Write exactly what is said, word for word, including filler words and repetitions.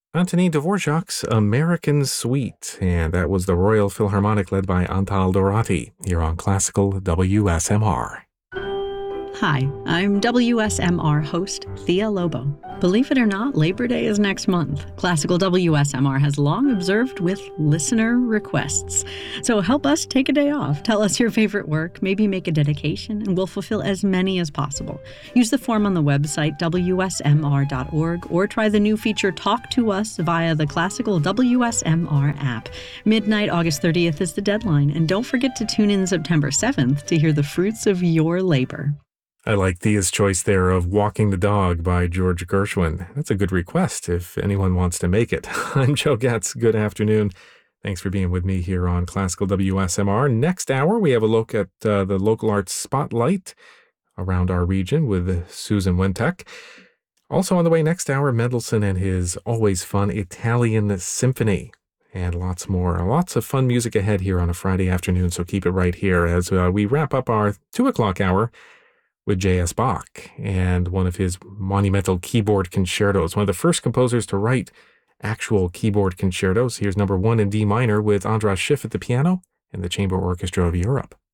Antonin Dvorak's American Suite, and that was the Royal Philharmonic led by Antal Dorati here on Classical W S M R. Hi, I'm W S M R host Thea Lobo. Believe it or not, Labor Day is next month. Classical W S M R has long observed with listener requests. So help us take a day off. Tell us your favorite work, maybe make a dedication, and we'll fulfill as many as possible. Use the form on the website W S M R dot org or try the new feature Talk to Us via the Classical W S M R app. Midnight August thirtieth is the deadline, and don't forget to tune in September seventh to hear the fruits of your labor. I like Thea's choice there of Walking the Dog by George Gershwin. That's a good request if anyone wants to make it. I'm Joe Getz. Good afternoon. Thanks for being with me here on Classical W S M R. Next hour, we have a look at uh, the local arts spotlight around our region with Susan Wentek. Also on the way next hour, Mendelssohn and his always fun Italian Symphony. And lots more. Lots of fun music ahead here on a Friday afternoon, so keep it right here as uh, we wrap up our two o'clock hour with J S. Bach and one of his monumental keyboard concertos, one of the first composers to write actual keyboard concertos. Here's number one in D minor with Andras Schiff at the piano and the Chamber Orchestra of Europe.